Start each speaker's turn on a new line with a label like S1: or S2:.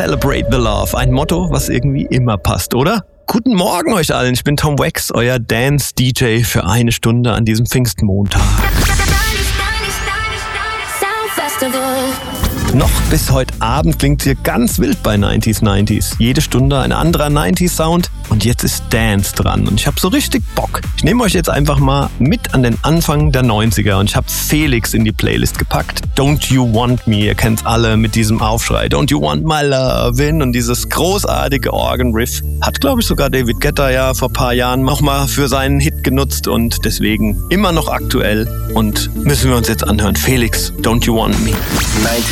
S1: Celebrate the Love. Ein Motto, was irgendwie immer passt, oder? Guten Morgen euch allen, ich bin Tom Wax, euer Dance-DJ für eine Stunde an diesem Pfingstmontag. Noch bis heute Abend klingt hier ganz wild bei 90s. Jede Stunde ein anderer 90s-Sound und jetzt ist Dance dran und ich habe so richtig Bock. Ich nehme euch jetzt einfach mal mit an den Anfang der 90er und ich habe Felix in die Playlist gepackt. Don't You Want Me, ihr kennt's alle mit diesem Aufschrei. Don't You Want My Lovin' und dieses großartige Organ-Riff hat, glaube ich, sogar David Guetta ja vor ein paar Jahren nochmal für seinen Hit genutzt und deswegen immer noch aktuell und müssen wir uns jetzt anhören. Felix, Don't You Want Me.